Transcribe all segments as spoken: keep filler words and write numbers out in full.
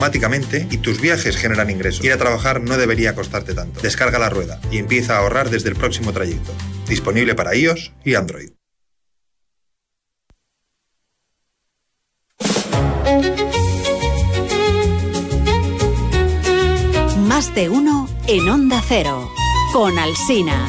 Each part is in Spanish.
automáticamente y tus viajes generan ingresos. Ir a trabajar no debería costarte tanto. Descarga La Rueda y empieza a ahorrar desde el próximo trayecto. Disponible para iOS y Android. Más de uno en Onda Cero, con Alsina.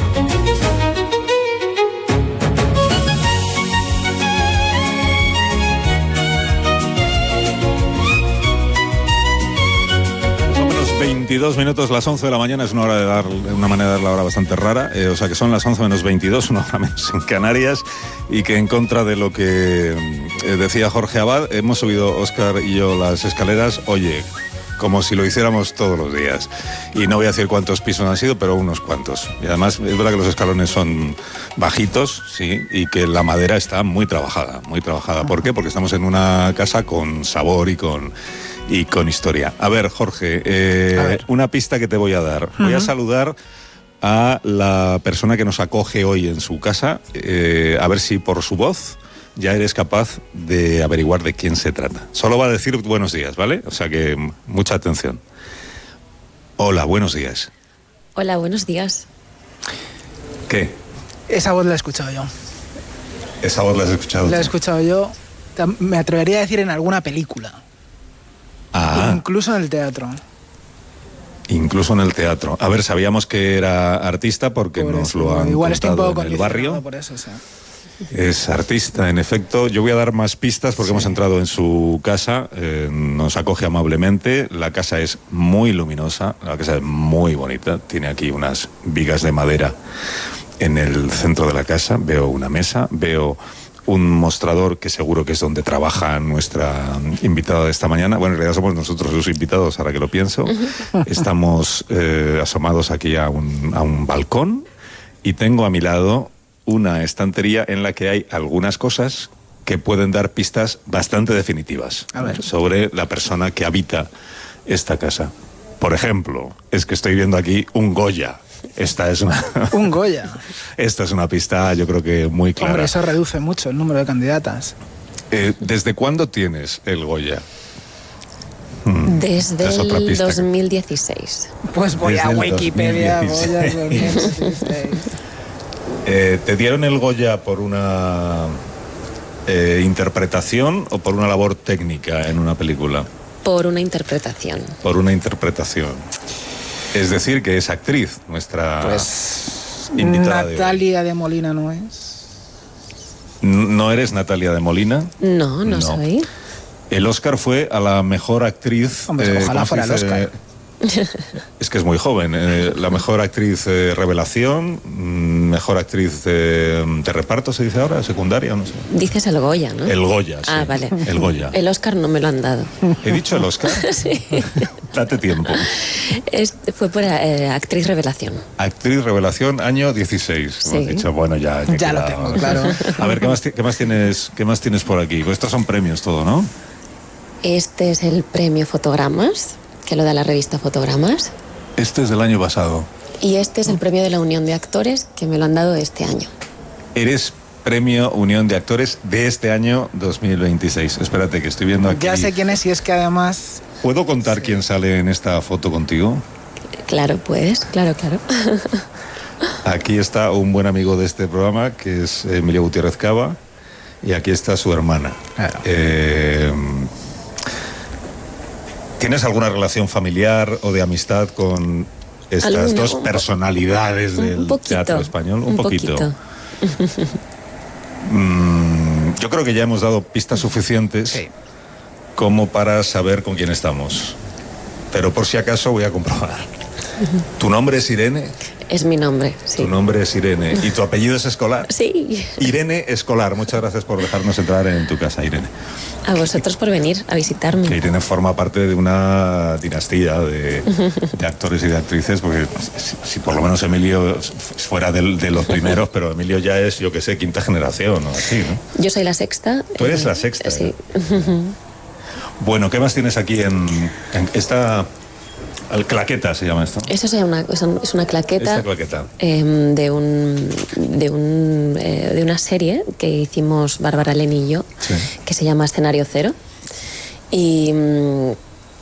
veintidós minutos, las once de la mañana, es una hora de dar, una manera de dar la hora bastante rara, eh, o sea que son las once menos veintidós, una hora menos en Canarias, y que en contra de lo que eh, decía Jorge Abad, hemos subido Óscar y yo las escaleras, oye, como si lo hiciéramos todos los días. Y no voy a decir cuántos pisos han sido, pero unos cuantos. Y además es verdad que los escalones son bajitos, sí, y que la madera está muy trabajada, muy trabajada. ¿Por qué? Porque estamos en una casa con sabor y con... y con historia. A ver, Jorge, eh, a ver. una pista que te voy a dar. Uh-huh. Voy a saludar a la persona que nos acoge hoy en su casa, eh, a ver si por su voz ya eres capaz de averiguar de quién se trata. Solo va a decir buenos días, ¿vale? O sea que mucha atención. Hola, buenos días. Hola, buenos días. ¿Qué? Esa voz la he escuchado yo. ¿Esa voz la has escuchado? La he escuchado yo, me atrevería a decir en alguna película. Ah. Incluso en el teatro. Incluso en el teatro. A ver, sabíamos que era artista porque por nos eso, lo han igual contado en el barrio. Por eso, o sea. Es artista, en efecto. Yo voy a dar más pistas porque sí. hemos entrado en su casa, eh, nos acoge amablemente. La casa es muy luminosa, la casa es muy bonita. Tiene aquí unas vigas de madera en el centro de la casa. Veo una mesa, veo un mostrador que seguro que es donde trabaja nuestra invitada de esta mañana. Bueno, en realidad somos nosotros los invitados, ahora que lo pienso. Estamos eh, asomados aquí a un, a un balcón y tengo a mi lado una estantería en la que hay algunas cosas que pueden dar pistas bastante definitivas a ver. sobre la persona que habita esta casa. Por ejemplo, es que estoy viendo aquí un Goya. Esta es una... Un Goya. Esta es una pista, yo creo que muy clara. Hombre, eso reduce mucho el número de candidatas. Eh, ¿Desde cuándo tienes el Goya? Hmm. Desde el dos mil dieciséis. Pues voy Desde a Wikipedia, Goya dos mil dieciséis. Eh, ¿Te dieron el Goya por una eh, interpretación o por una labor técnica en una película? Por una interpretación. Por una interpretación. Es decir, que es actriz, nuestra pues, invitada. Natalia de, de Molina no es. ¿No eres Natalia de Molina? No, no, no. soy. El Oscar fue a la mejor actriz. Hombre, eh, ojalá fuera el Oscar. Es que es muy joven. Eh, la mejor actriz eh, revelación, mejor actriz de, de reparto, se dice ahora, secundaria, no sé. Dices el Goya, ¿no? El Goya, sí. Ah, vale. El Goya. El Oscar no me lo han dado. ¿He dicho el Oscar? Sí. Date tiempo. Es, fue por eh, actriz revelación. Actriz revelación, año dieciséis. Sí. Hemos dicho, bueno, ya. Ya, ya lo tengo, claro. A ver, ¿qué más, qué más tienes, qué más tienes por aquí? Pues estos son premios todo, ¿no? Este es el premio Fotogramas, que lo da la revista Fotogramas. Este es del año pasado. Y este es el premio de la Unión de Actores, que me lo han dado este año. Eres premio Unión de Actores de este año dos mil veintiséis. Espérate, que estoy viendo aquí. Ya sé quién es y es que además... ¿Puedo contar sí. quién sale en esta foto contigo? Claro, puedes, claro, claro. Aquí está un buen amigo de este programa, que es Emilio Gutiérrez Cava, y aquí está su hermana. Claro. Eh... ¿Tienes alguna relación familiar o de amistad con estas ¿Alguna? dos personalidades un, del un poquito, teatro español? Un, un poquito. poquito. mm, yo creo que ya hemos dado pistas suficientes sí. como para saber con quién estamos. Pero por si acaso voy a comprobar. ¿Tu nombre es Irene? Es mi nombre, sí. Tu nombre es Irene. ¿Y tu apellido es Escolar? Sí. Irene Escolar. Muchas gracias por dejarnos entrar en tu casa, Irene. A vosotros por venir a visitarme. Que Irene forma parte de una dinastía de, de actores y de actrices, porque si, si por lo menos Emilio fuera de, de los primeros, pero Emilio ya es, yo que sé, quinta generación o así, ¿no? Yo soy la sexta. Tú eres eh, la sexta. Sí. ¿eh? Bueno, ¿qué más tienes aquí en, en esta... Claqueta se llama esto. Eso es una, es una claqueta, Esta claqueta. Eh, de, un, de, un, eh, de una serie que hicimos Bárbara Len y yo, sí. que se llama Escenario Cero. Y